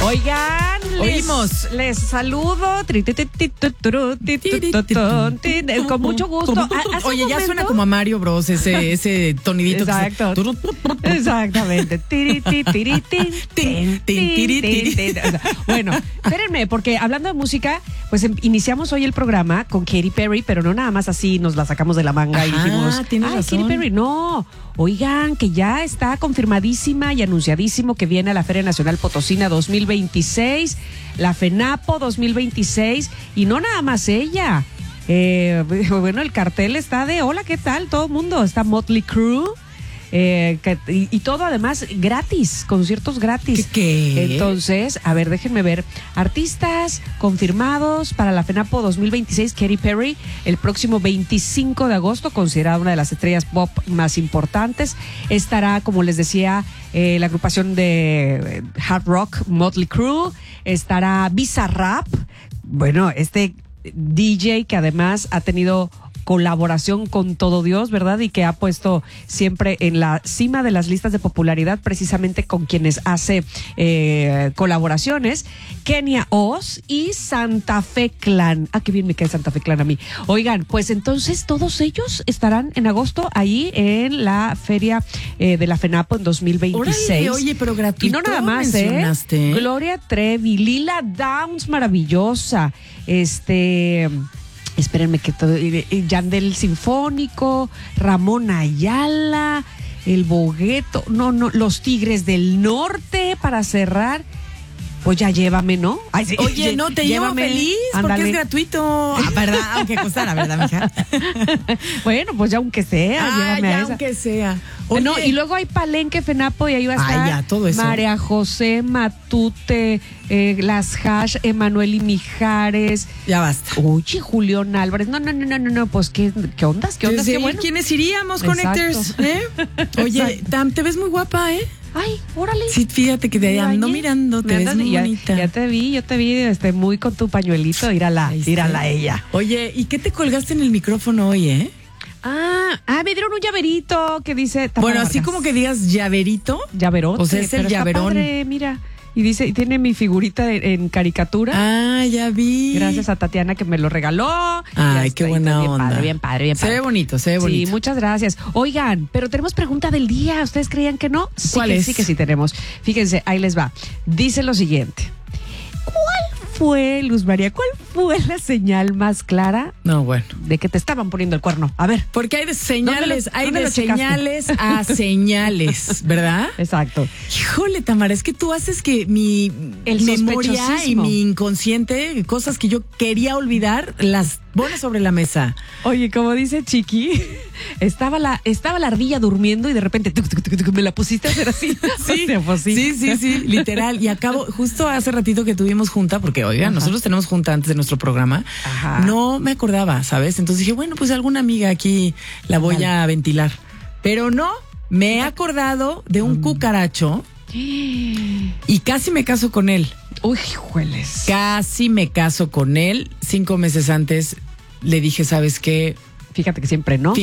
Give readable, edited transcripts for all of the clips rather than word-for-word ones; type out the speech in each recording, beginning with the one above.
Oigan, oímos. Les saludo. Con mucho gusto. Oye, ya suena como a Mario Bros. ese tonidito. Exacto. Exactamente. Bueno, espérenme, porque hablando de música, pues iniciamos hoy el programa con Katy Perry, pero no nada más así nos la sacamos de la manga y dijimos, razón. Katy Perry, no. Oigan, que ya está confirmadísima y anunciadísimo que viene a la Feria Nacional Potosina 2026, la FENAPO 2026, y no nada más ella. Bueno, el cartel está de hola, ¿qué tal? Todo el mundo. Está Motley Crue. Y todo además gratis, conciertos gratis. ¿Qué? Entonces, a ver, déjenme ver. Artistas confirmados para la FENAPO 2026, Katy Perry, el próximo 25 de agosto, considerada una de las estrellas pop más importantes. Estará, como les decía, la agrupación de hard rock Motley Crue. Estará Bizarrap, bueno, este DJ que además ha tenido colaboración con todo Dios, ¿verdad? Y que ha puesto siempre en la cima de las listas de popularidad precisamente con quienes hace colaboraciones. Kenia Oz y Santa Fe Clan. Ah, qué bien me cae Santa Fe Clan a mí. Oigan, pues entonces todos ellos estarán en agosto ahí en la feria de la FENAPO en 2026. Oye, pero gratuito. Y no nada más, Gloria Trevi, Lila Downs, maravillosa. Espérenme que todo. Yandel Sinfónico, Ramón Ayala, El Bogueto, los Tigres del Norte para cerrar. Pues ya llévame, ¿no? Ay, sí, oye, no, te llevo feliz porque es gratuito. ¿Verdad? Aunque costara, ¿verdad, mija? Bueno, pues ya aunque sea, llévame ya a esa. Aunque sea. No, y luego hay Palenque, FENAPO, y ahí va a estar ya, todo eso. María José Matute, Las Hash, Emanuel y Mijares. Ya basta. Uy, Julián Álvarez. No, pues ¿qué ondas? ¿Qué ondas? Sí, Qué bueno. ¿Quiénes iríamos, Connectors? Oye, Tam, te ves muy guapa, ¿eh? Ay, órale. Sí, fíjate que te ando mirando, te ves muy bonita. Ya te vi, muy con tu pañuelito, írala ella. Oye, ¿y qué te colgaste en el micrófono hoy, eh? Me dieron un llaverito que dice Tamara Bueno, así Vargas. como que digas llaverito. Llaverote. O sea, es el llaverón. Está padre, mira. Y dice, tiene mi figurita en caricatura. Ya vi. Gracias a Tatiana que me lo regaló. Ay, qué buena onda. Bien padre. Se ve bonito. Sí, muchas gracias. Oigan, pero tenemos pregunta del día. ¿Ustedes creían que no? ¿Cuál es? Sí que sí tenemos. Fíjense, ahí les va. Dice lo siguiente. Luz María, ¿cuál fue la señal más clara? No, bueno. De que te estaban poniendo el cuerno. A ver. Porque hay de señales, señales a señales, ¿verdad? Exacto. Híjole, Tamara, es que tú haces que mi memoria y mi inconsciente, cosas que yo quería olvidar, las pones sobre la mesa. Oye, como dice Chiqui, estaba la ardilla durmiendo y de repente me la pusiste a hacer así. Sí, o sea, pues sí, literal. Y acabo, justo hace ratito que tuvimos junta, porque oigan, nosotros tenemos junta antes de nuestro programa. Ajá. No me acordaba, ¿sabes? Entonces dije, bueno, pues alguna amiga aquí la voy a ventilar. Pero no, me he acordado de un cucaracho y casi me caso con él. Uy, jueles. Casi me caso con él. 5 meses antes le dije, ¿sabes qué? Fíjate que siempre no.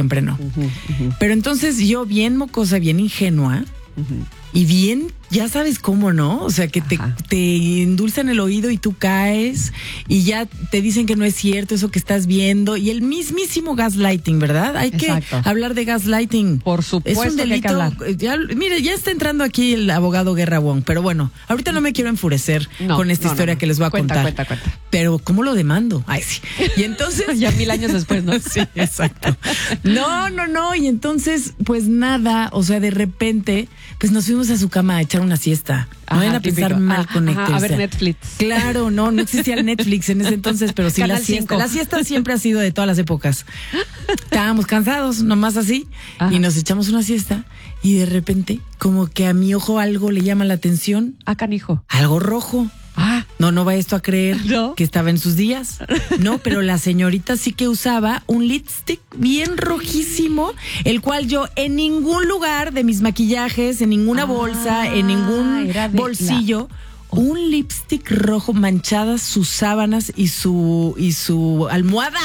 Pero entonces yo, bien mocosa, bien ingenua, y bien, ya sabes cómo, ¿no? O sea, que te endulzan el oído y tú caes y ya te dicen que no es cierto eso que estás viendo. Y el mismísimo gaslighting, ¿verdad? Hay que hablar de gaslighting. Por supuesto. Es un delito. Que hay que hablar. Mire, ya está entrando aquí el abogado Guerra Wong. Pero bueno, ahorita no me quiero enfurecer con esta historia que les voy a contar. Cuenta. Pero ¿cómo lo demando? Ay, sí. Y entonces... ya 1000 años después, ¿no? Sí, exacto. No. Y entonces, pues nada, o sea, de repente, pues nos fuimos a su cama a echar una siesta. No vayan a pensar mal, Connectors. A ver Netflix. Claro, no existía el Netflix en ese entonces, pero sí Canal la siesta. 5. La siesta siempre ha sido de todas las épocas. Estábamos cansados, nomás así, y nos echamos una siesta y de repente, como que a mi ojo algo le llama la atención. Canijo. Algo rojo. No va esto a creer que estaba en sus días. No, pero la señorita sí que usaba un lipstick bien rojísimo, el cual yo en ningún lugar de mis maquillajes, en ninguna bolsa, en ningún bolsillo, un lipstick rojo, manchadas sus sábanas y su almohada.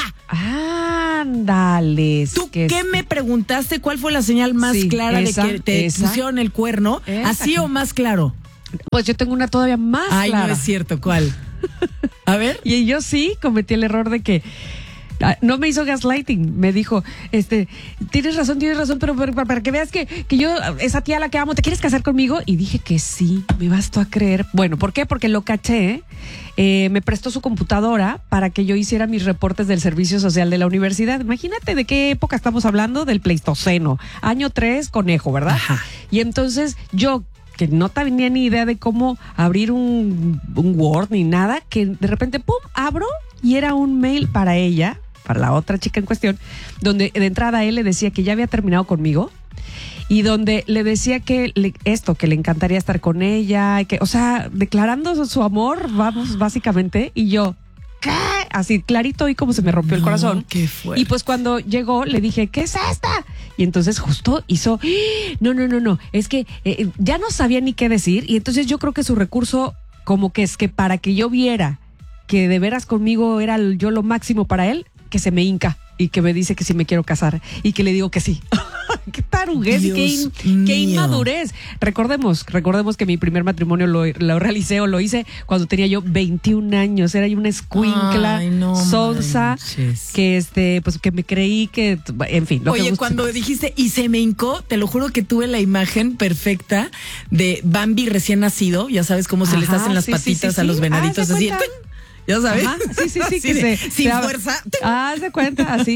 Ándale. ¿Tú qué me preguntaste? ¿Cuál fue la señal más clara de que te pusieron el cuerno? ¿Así o más claro? Pues yo tengo una todavía más clara. No es cierto, ¿cuál? A ver. Y yo sí cometí el error de que no me hizo gaslighting, me dijo, tienes razón, pero para que veas que yo, esa tía a la que amo, ¿te quieres casar conmigo? Y dije que sí, me vas tú a creer. Bueno, ¿por qué? Porque lo caché, me prestó su computadora para que yo hiciera mis reportes del servicio social de la universidad. Imagínate de qué época estamos hablando, del Pleistoceno, año 3, conejo, ¿verdad? Ajá. Y entonces yo, que no tenía ni idea de cómo abrir un Word ni nada, que de repente, pum, abro y era un mail para ella, para la otra chica en cuestión, donde de entrada él le decía que ya había terminado conmigo y donde le decía que que le encantaría estar con ella, o sea, declarando su amor, vamos, básicamente, y yo, ¿qué? Así clarito y como se me rompió el corazón. Qué fuerte. Y pues cuando llegó le dije, ¿qué es esta? Y entonces justo hizo, no, es que ya no sabía ni qué decir y entonces yo creo que su recurso como que es que para que yo viera que de veras conmigo era yo lo máximo para él, que se me hinca y que me dice que sí me quiero casar y que le digo que sí. Qué taruguez y qué inmadurez. Recordemos que mi primer matrimonio lo realicé o lo hice cuando tenía yo 21 años. Era yo una escuincla sonsa que pues que me creí que, en fin. Oye, cuando dijiste y se me hincó, te lo juro que tuve la imagen perfecta de Bambi recién nacido. Ya sabes cómo se les hacen las patitas a los venaditos así. ¿Ya sabes? Ajá, sí, que sin fuerza. Haz de cuenta, así.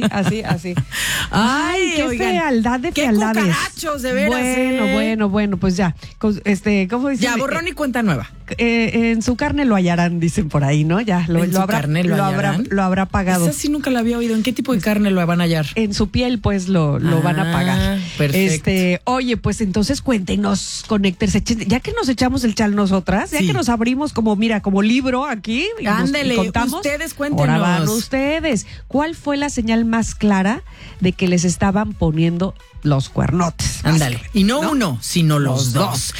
Ay, qué fealdad de fealdades. Qué cucarachos, de veras. Bueno, pues ya. ¿Cómo dicen? Ya, borrón y cuenta nueva. En su carne lo hallarán, dicen por ahí, ¿no? Ya, lo habrá pagado. Esa sí nunca la había oído. ¿En qué tipo de carne lo van a hallar? En su piel, pues, lo van a pagar. Perfecto. Oye, pues entonces cuéntenos, conéctense. Ya que nos echamos el chal nosotras, ya que nos abrimos como libro aquí. Ándele, contamos, ustedes cuéntenos. Ahora van ustedes. ¿Cuál fue la señal más clara de que les estaban poniendo los cuernotes? Ándale. Y no uno, sino los dos.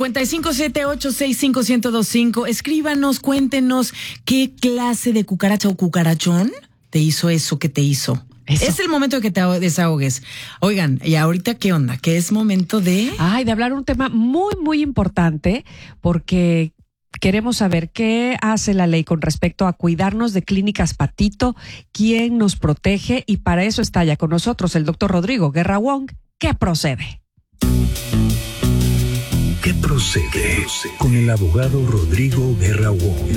5578651025. Escríbanos, cuéntenos qué clase de cucaracha o cucarachón te hizo eso que te hizo. Eso. Es el momento de que te desahogues. Oigan, ¿y ahorita qué onda? ¿Qué es momento de? De hablar un tema muy, muy importante porque queremos saber qué hace la ley con respecto a cuidarnos de Clínicas Patito, quién nos protege, y para eso está ya con nosotros el doctor Rodrigo Guerra Wong. ¿Qué procede? ¿Qué procede? Con el abogado Rodrigo Guerra Wong.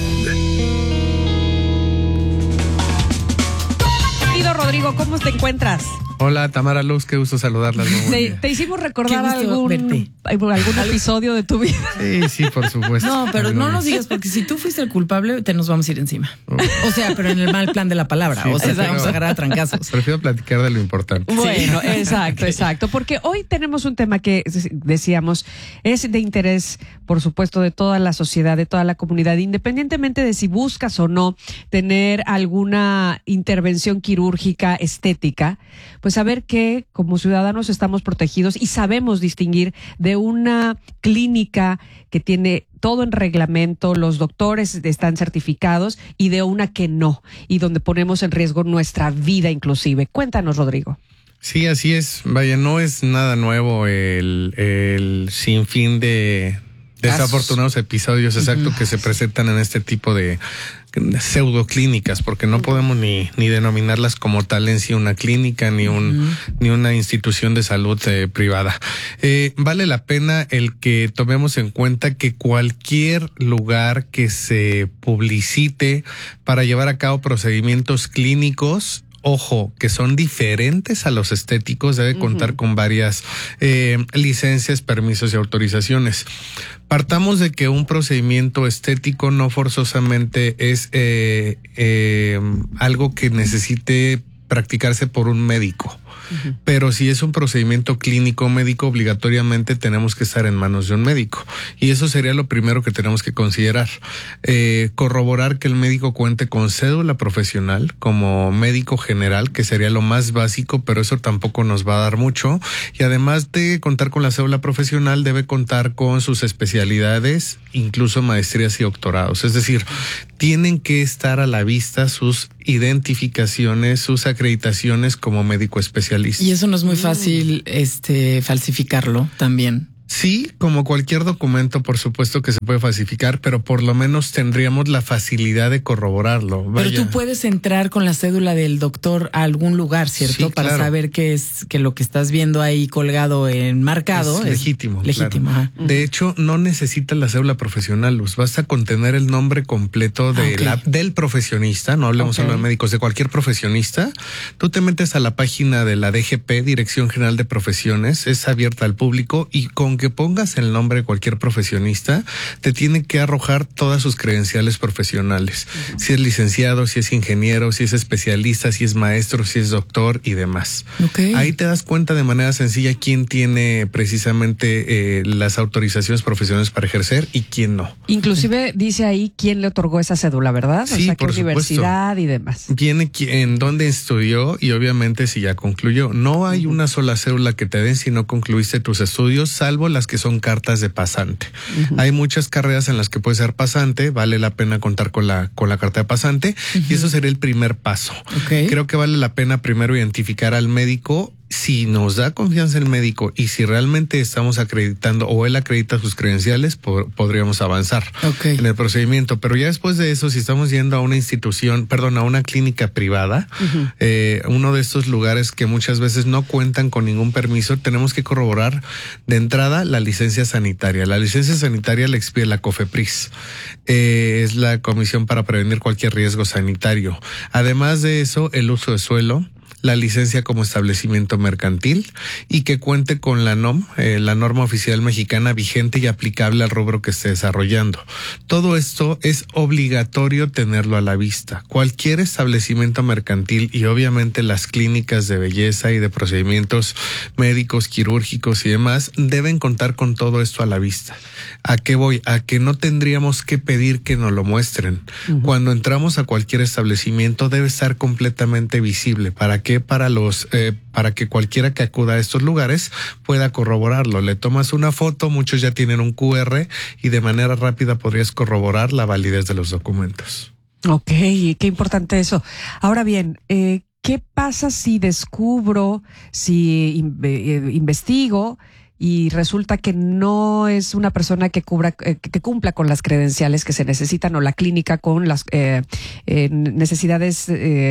Querido Rodrigo, ¿cómo te encuentras? Hola, Tamara Luz, qué gusto saludarlas. Te hicimos recordar algún episodio de tu vida. Sí, por supuesto. No, pero no nos digas, porque si tú fuiste el culpable, te nos vamos a ir encima. O sea, pero en el mal plan de la palabra. Sí, te vamos a agarrar a trancazos. Prefiero platicar de lo importante. Bueno, exacto. Porque hoy tenemos un tema que, decíamos, es de interés, por supuesto, de toda la sociedad, de toda la comunidad, independientemente de si buscas o no tener alguna intervención quirúrgica, estética, pues saber que como ciudadanos estamos protegidos y sabemos distinguir de una clínica que tiene todo en reglamento, los doctores están certificados, y de una que no, y donde ponemos en riesgo nuestra vida inclusive. Cuéntanos, Rodrigo. Sí, así es. Vaya, no es nada nuevo el sinfín de desafortunados episodios que se presentan en este tipo de pseudoclínicas, porque no podemos ni denominarlas como tal en sí una clínica ni una institución de salud privada. Vale la pena el que tomemos en cuenta que cualquier lugar que se publicite para llevar a cabo procedimientos clínicos, ojo, que son diferentes a los estéticos, debe contar con varias licencias, permisos y autorizaciones. Partamos de que un procedimiento estético no forzosamente es algo que necesite practicarse por un médico. Pero si es un procedimiento clínico médico, obligatoriamente tenemos que estar en manos de un médico. Y eso sería lo primero que tenemos que considerar. Corroborar que el médico cuente con cédula profesional como médico general, que sería lo más básico, pero eso tampoco nos va a dar mucho. Y además de contar con la cédula profesional, debe contar con sus especialidades, incluso maestrías y doctorados. Es decir, tienen que estar a la vista sus identificaciones, sus acreditaciones como médico especialista. Y eso no es muy fácil, falsificarlo también. Sí, como cualquier documento, por supuesto que se puede falsificar, pero por lo menos tendríamos la facilidad de corroborarlo. Pero tú puedes entrar con la cédula del doctor a algún lugar, ¿cierto? Sí, para claro. saber que lo que estás viendo ahí colgado enmarcado es legítimo. Legítimo. Claro. De hecho, no necesitas la cédula profesional, Luz. Basta con tener el nombre completo del profesionista. No hablemos solo de médicos, de cualquier profesionista. Tú te metes a la página de la DGP, Dirección General de Profesiones, es abierta al público, y con que pongas el nombre de cualquier profesionista, te tiene que arrojar todas sus credenciales profesionales. Si es licenciado, si es ingeniero, si es especialista, si es maestro, si es doctor y demás. Ahí te das cuenta de manera sencilla quién tiene precisamente las autorizaciones profesionales para ejercer y quién no. Inclusive dice ahí quién le otorgó esa cédula, ¿verdad? Sí, o sea, qué por universidad y demás. Viene en dónde estudió y obviamente si ya concluyó. No hay una sola cédula que te den si no concluiste tus estudios, salvo las que son cartas de pasante. Hay muchas carreras en las que puedes ser pasante, vale la pena contar con la carta de pasante, y eso sería el primer paso. Creo que vale la pena primero identificar al médico. Si nos da confianza el médico y si realmente estamos acreditando o él acredita sus credenciales, podríamos avanzar en el procedimiento. Pero ya después de eso, si estamos yendo a una institución, a una clínica privada, uno de estos lugares que muchas veces no cuentan con ningún permiso, tenemos que corroborar de entrada la licencia sanitaria. La licencia sanitaria la expide la COFEPRIS. Es la Comisión para Prevenir Cualquier Riesgo Sanitario. Además de eso, el uso de suelo, la licencia como establecimiento mercantil y que cuente con la NOM, la norma oficial mexicana vigente y aplicable al rubro que esté desarrollando. Todo esto es obligatorio tenerlo a la vista. Cualquier establecimiento mercantil y obviamente las clínicas de belleza y de procedimientos médicos, quirúrgicos y demás deben contar con todo esto a la vista. ¿A qué voy? A que no tendríamos que pedir que nos lo muestren. Cuando entramos a cualquier establecimiento debe estar completamente visible. ¿Para qué? Para que cualquiera que acuda a estos lugares pueda corroborarlo. Le tomas una foto, muchos ya tienen un QR y de manera rápida podrías corroborar la validez de los documentos. Ok, qué importante eso. Ahora bien, ¿qué pasa si descubro, si investigo y resulta que no es una persona que cumpla con las credenciales que se necesitan o la clínica con las necesidades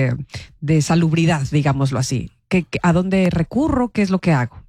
de salubridad, digámoslo así? ¿A dónde recurro? ¿Qué es lo que hago?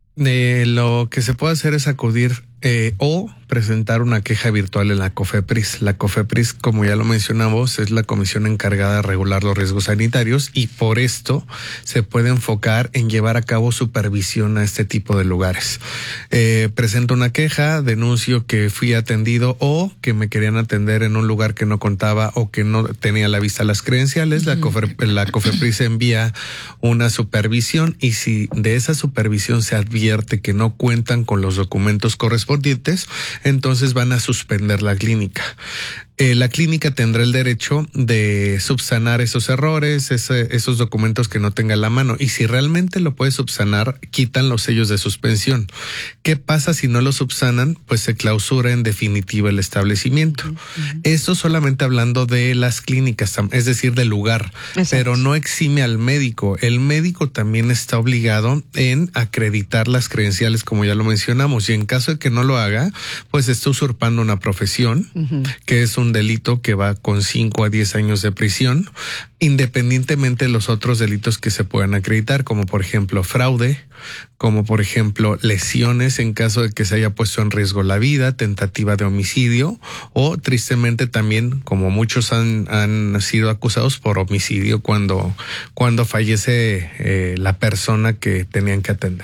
Lo que se puede hacer es acudir o presentar una queja virtual en la COFEPRIS. La COFEPRIS, como ya lo mencionamos, es la comisión encargada de regular los riesgos sanitarios y por esto se puede enfocar en llevar a cabo supervisión a este tipo de lugares. Presento una queja, denuncio que fui atendido o que me querían atender en un lugar que no contaba o que no tenía a la vista las credenciales. La COFEPRIS envía una supervisión y si de esa supervisión se advierte que no cuentan con los documentos correspondientes, entonces van a suspender la clínica. La clínica tendrá el derecho de subsanar esos errores, esos documentos que no tenga a la mano. Y si realmente lo puede subsanar, quitan los sellos de suspensión. ¿Qué pasa si no lo subsanan? Pues se clausura en definitiva el establecimiento. Esto solamente hablando de las clínicas, es decir, del lugar. Exacto. Pero no exime al médico. El médico también está obligado en acreditar las credenciales, como ya lo mencionamos. Y en caso de que no lo haga, pues está usurpando una profesión, que es un delito que va con 5 a 10 años de prisión, independientemente de los otros delitos que se puedan acreditar, como por ejemplo fraude, como por ejemplo lesiones en caso de que se haya puesto en riesgo la vida, tentativa de homicidio o tristemente también, como muchos han sido acusados por homicidio cuando fallece la persona que tenían que atender.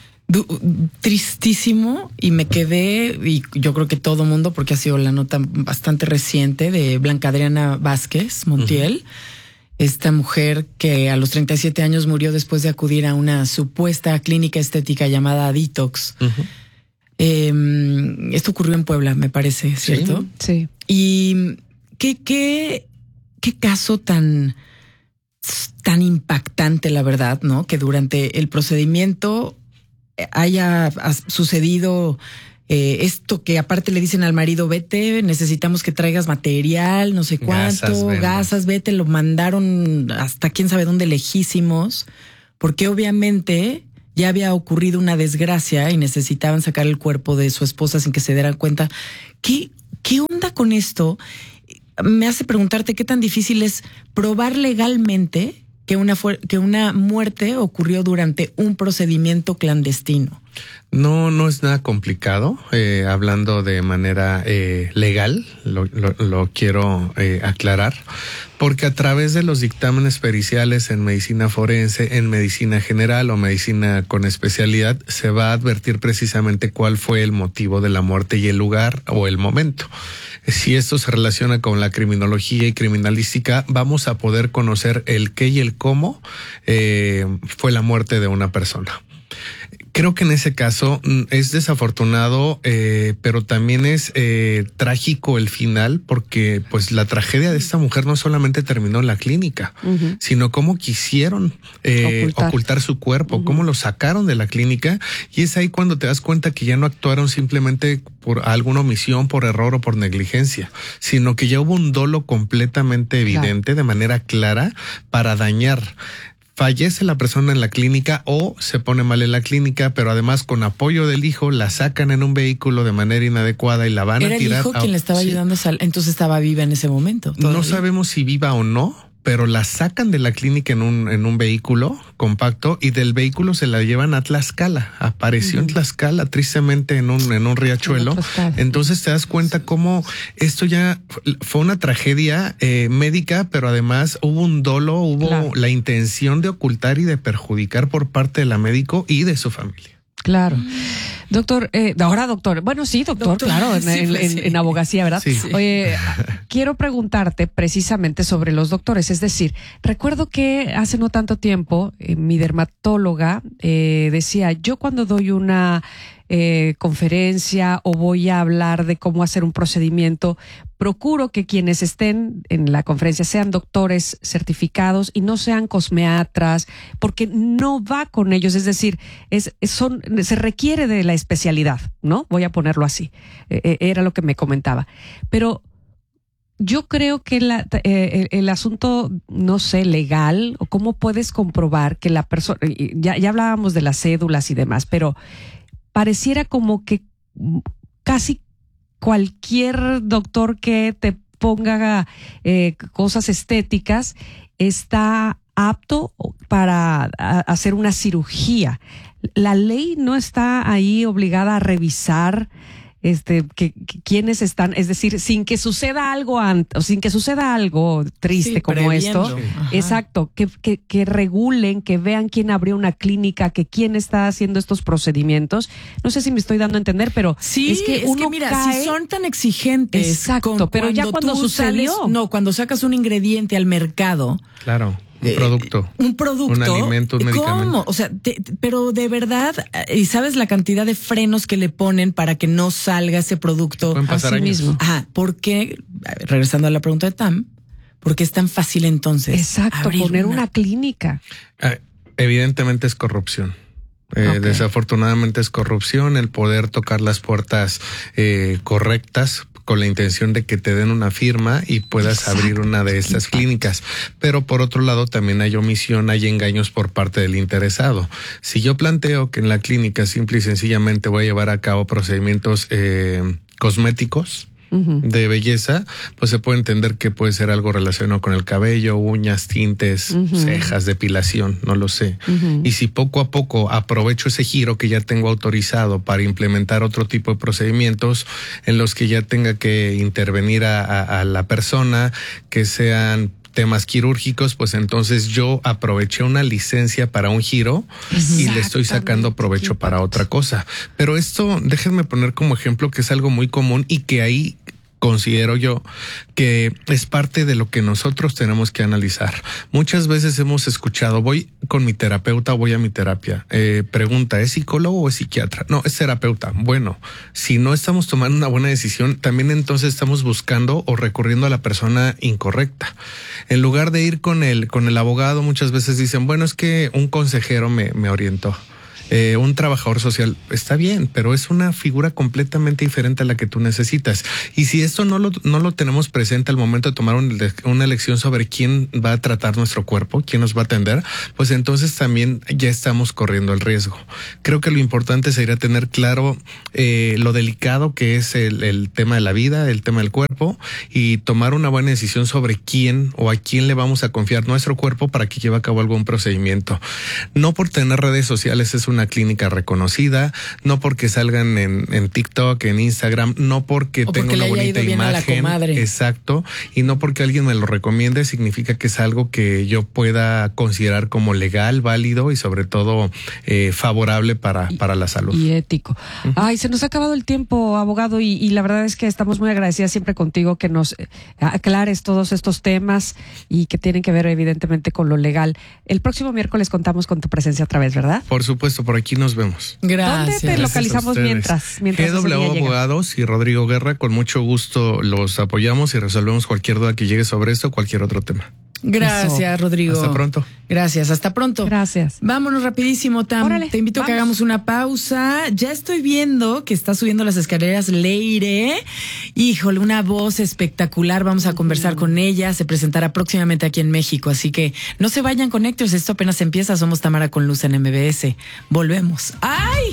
Tristísimo, y me quedé, y yo creo que todo mundo, porque ha sido la nota bastante reciente de Blanca Adriana Vázquez Montiel, esta mujer que a los 37 años murió después de acudir a una supuesta clínica estética llamada Detox. Esto ocurrió en Puebla, me parece, ¿cierto? Sí. Y qué caso tan impactante, la verdad, ¿no? Que durante el procedimiento haya sucedido esto que aparte le dicen al marido, vete, necesitamos que traigas material, no sé cuánto, gasas, vete, lo mandaron hasta quién sabe dónde lejísimos, porque obviamente ya había ocurrido una desgracia y necesitaban sacar el cuerpo de su esposa sin que se dieran cuenta. ¿Qué onda con esto? Me hace preguntarte qué tan difícil es probar legalmente que una muerte ocurrió durante un procedimiento clandestino. No es nada complicado, hablando de manera legal, lo quiero aclarar, porque a través de los dictámenes periciales en medicina forense, en medicina general o medicina con especialidad, se va a advertir precisamente cuál fue el motivo de la muerte y el lugar o el momento. Si esto se relaciona con la criminología y criminalística, vamos a poder conocer el qué y el cómo fue la muerte de una persona. Creo que en ese caso es desafortunado, pero también es trágico el final, porque pues la tragedia de esta mujer no solamente terminó en la clínica, sino cómo quisieron ocultar su cuerpo, cómo lo sacaron de la clínica, y es ahí cuando te das cuenta que ya no actuaron simplemente por alguna omisión, por error o por negligencia, sino que ya hubo un dolo completamente evidente, de manera clara, para dañar. Fallece la persona en la clínica o se pone mal en la clínica, pero además con apoyo del hijo la sacan en un vehículo de manera inadecuada y la van a tirar. ¿Era el hijo quien le estaba ayudando a salir? Entonces estaba viva en ese momento. ¿Todavía? No sabemos si viva o no, pero la sacan de la clínica en un vehículo compacto y del vehículo se la llevan a Tlaxcala. Apareció en Tlaxcala, tristemente en un riachuelo. Entonces te das cuenta cómo esto ya fue una tragedia médica, pero además hubo un dolo, hubo la intención de ocultar y de perjudicar por parte de la médico y de su familia. Claro. Doctor, ahora doctor. Bueno, sí, doctor, claro, en abogacía, ¿verdad? Sí. Oye, quiero preguntarte precisamente sobre los doctores. Es decir, recuerdo que hace no tanto tiempo mi dermatóloga decía, yo cuando doy una conferencia o voy a hablar de cómo hacer un procedimiento, procuro que quienes estén en la conferencia sean doctores certificados y no sean cosmeatras, porque no va con ellos, es decir, se requiere de la especialidad, ¿no? Voy a ponerlo así, era lo que me comentaba. Pero yo creo que el asunto, no sé, legal, o cómo puedes comprobar que la persona, ya hablábamos de las cédulas y demás, pero pareciera como que casi cualquier doctor que te ponga cosas estéticas está apto para hacer una cirugía. La ley no está ahí obligada a revisar quiénes están, es decir, sin que suceda algo sin que suceda algo triste como esto. Exacto, que regulen, que vean quién abrió una clínica, que quién está haciendo estos procedimientos. No sé si me estoy dando a entender, pero sí, es que uno mira, cae... si son tan exigentes. Exacto, pero ya cuando sucedió. Cuando sacas un ingrediente al mercado. Claro. Un producto. Un alimento, un medicamento. ¿Cómo? O sea, pero de verdad, ¿y sabes la cantidad de frenos que le ponen para que no salga ese producto? Pueden pasar así años. mismo? ¿Por qué? Regresando a la pregunta de Tam, ¿por qué es tan fácil entonces? Exacto, poner una clínica. Evidentemente es corrupción. Desafortunadamente es corrupción el poder tocar las puertas correctas con la intención de que te den una firma y puedas abrir una de estas clínicas. Pero por otro lado también hay omisión, hay engaños por parte del interesado. Si yo planteo que en la clínica simple y sencillamente voy a llevar a cabo procedimientos cosméticos, de belleza, pues se puede entender que puede ser algo relacionado con el cabello, uñas, tintes, cejas, depilación, no lo sé. Y si poco a poco aprovecho ese giro que ya tengo autorizado para implementar otro tipo de procedimientos en los que ya tenga que intervenir a la persona, que sean temas quirúrgicos, pues entonces yo aproveché una licencia para un giro y le estoy sacando provecho para otra cosa. Pero esto, déjenme poner como ejemplo que es algo muy común y que ahí considero yo que es parte de lo que nosotros tenemos que analizar. Muchas veces hemos escuchado, voy con mi terapeuta, voy a mi terapia. Pregunta, ¿es psicólogo o es psiquiatra? No, es terapeuta. Bueno, si no estamos tomando una buena decisión, también entonces estamos buscando o recurriendo a la persona incorrecta. En lugar de ir con el abogado, muchas veces dicen, bueno, es que un consejero me orientó. un trabajador social, está bien, pero es una figura completamente diferente a la que tú necesitas. Y si esto no lo tenemos presente al momento de tomar una elección sobre quién va a tratar nuestro cuerpo, quién nos va a atender, pues entonces también ya estamos corriendo el riesgo. Creo que lo importante sería tener claro lo delicado que es el tema de la vida, el tema del cuerpo, y tomar una buena decisión sobre quién o a quién le vamos a confiar nuestro cuerpo para que lleve a cabo algún procedimiento. No por tener redes sociales es una clínica reconocida, no porque salgan en TikTok, en Instagram, no porque tenga una bonita imagen, exacto, y no porque alguien me lo recomiende significa que es algo que yo pueda considerar como legal, válido y sobre todo favorable para la salud. Y ético. Uh-huh. Ay, se nos ha acabado el tiempo, abogado, y la verdad es que estamos muy agradecidas siempre contigo que nos aclares todos estos temas y que tienen que ver evidentemente con lo legal. El próximo miércoles contamos con tu presencia otra vez, ¿verdad? Por supuesto, por aquí nos vemos. Gracias. ¿Dónde te localizamos mientras GW Abogados y Rodrigo Guerra, con mucho gusto los apoyamos y resolvemos cualquier duda que llegue sobre esto o cualquier otro tema. Gracias, Rodrigo. Hasta pronto. Gracias, hasta pronto. Gracias. Vámonos rapidísimo, Tam. Órale, te invito a que hagamos una pausa. Ya estoy viendo que está subiendo las escaleras Leire. Híjole, una voz espectacular. Vamos a conversar con ella. Se presentará próximamente aquí en México. Así que no se vayan, Connectors. Esto apenas empieza. Somos Tamara con Luz en MBS. Volvemos. ¡Ay!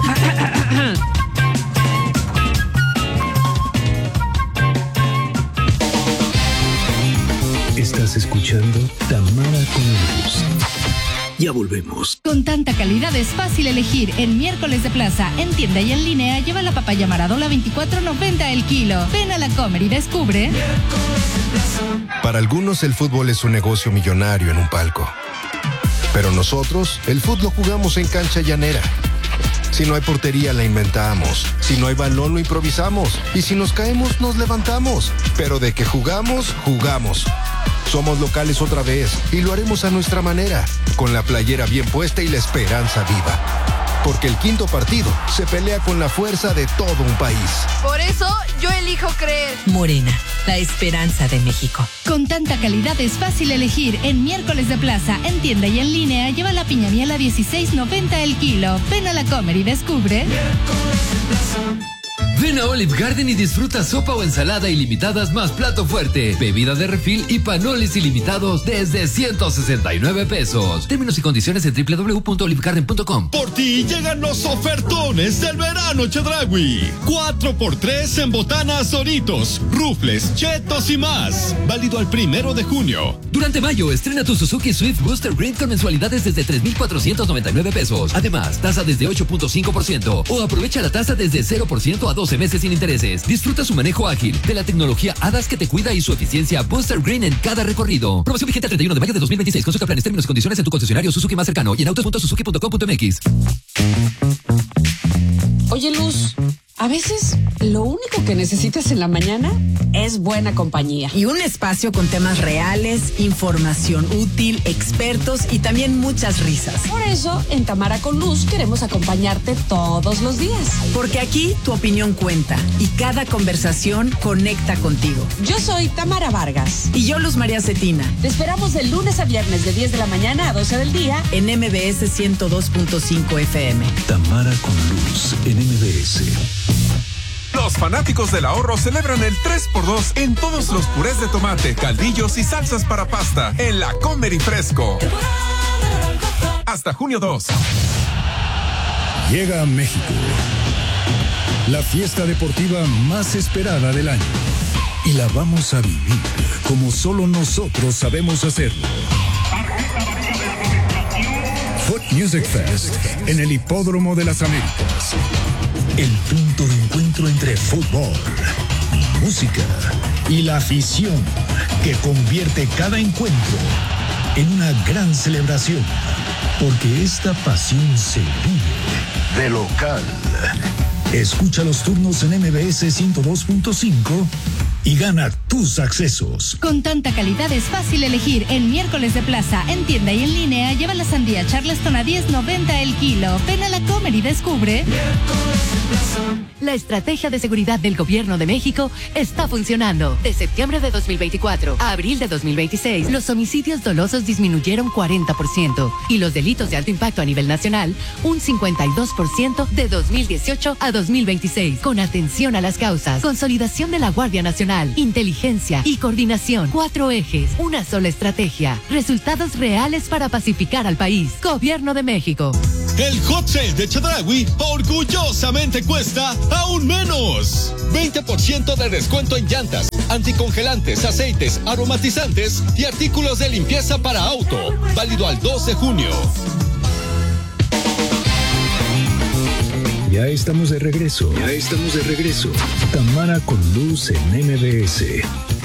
Estás escuchando Tamara con Luz. Ya volvemos. Con tanta calidad es fácil elegir. En Miércoles de Plaza, en tienda y en línea, lleva la papaya Maradola 24.90 el kilo. Ven a la Comer y descubre. Para algunos el fútbol es un negocio millonario en un palco. Pero nosotros, el fútbol lo jugamos en cancha llanera. Si no hay portería, la inventamos. Si no hay balón, lo improvisamos. Y si nos caemos, nos levantamos. Pero de que jugamos, jugamos. Somos locales otra vez y lo haremos a nuestra manera, con la playera bien puesta y la esperanza viva. Porque el quinto partido se pelea con la fuerza de todo un país. Por eso yo elijo creer. Morena, la esperanza de México. Con tanta calidad es fácil elegir. En Miércoles de Plaza, en tienda y en línea, lleva la piña miel a 16.90 el kilo. Ven a la Comer y descubre. Ven a Olive Garden y disfruta sopa o ensalada ilimitadas más plato fuerte, bebida de refil y panoles ilimitados desde 169 pesos. Términos y condiciones en www.olivegarden.com. Por ti llegan los ofertones del verano Chedraui. 4x3 en botanas, Doritos, rufles, chetos y más. Válido al 1 de junio. Durante mayo, estrena tu Suzuki Swift Booster Green con mensualidades desde 3,499 pesos. Además, tasa desde 8.5% o aprovecha la tasa desde 0% a 12 meses sin intereses. Disfruta su manejo ágil, de la tecnología HADAS que te cuida y su eficiencia Booster Green en cada recorrido. Promoción vigente el 31 de mayo de 2026. Consulta planes, términos y condiciones en tu concesionario Suzuki más cercano y en autos.suzuki.com.mx. Oye, Luz, a veces lo único que necesitas en la mañana es buena compañía. Y un espacio con temas reales, información útil, expertos y también muchas risas. Por eso, en Tamara con Luz queremos acompañarte todos los días. Porque aquí tu opinión cuenta y cada conversación conecta contigo. Yo soy Tamara Vargas. Y yo, Luz María Cetina. Te esperamos de lunes a viernes de 10 de la mañana a 12 del día en MBS 102.5 FM. Tamara con Luz en MBS. Los fanáticos del ahorro celebran el 3x2 en todos los purés de tomate, caldillos y salsas para pasta en la Comer y Fresco. Hasta junio 2. Llega a México la fiesta deportiva más esperada del año. Y la vamos a vivir como solo nosotros sabemos hacerlo. Foot Music Fest en el Hipódromo de las Américas. El punto de encuentro entre fútbol, música y la afición que convierte cada encuentro en una gran celebración. Porque esta pasión se vive de local. Escucha los turnos en MBS 102.5 y gana tus accesos. Con tanta calidad es fácil elegir. En Miércoles de Plaza, en tienda y en línea, lleva la sandía Charleston a 10.90 el kilo. Ven a la Comer y descubre. Miércoles de Plaza. La estrategia de seguridad del Gobierno de México está funcionando. De septiembre de 2024 a abril de 2026, los homicidios dolosos disminuyeron 40% y los delitos de alto impacto a nivel nacional un 52% de 2018 a 2026. Con atención a las causas, consolidación de la Guardia Nacional, inteligencia y coordinación. 4 ejes, una sola estrategia. Resultados reales para pacificar al país. Gobierno de México. El Hot Sale de Chedraui orgullosamente cuesta aún menos. 20% de descuento en llantas, anticongelantes, aceites, aromatizantes y artículos de limpieza para auto. Válido al 2 de junio. Ya estamos de regreso. Tamara con Luz en MBS.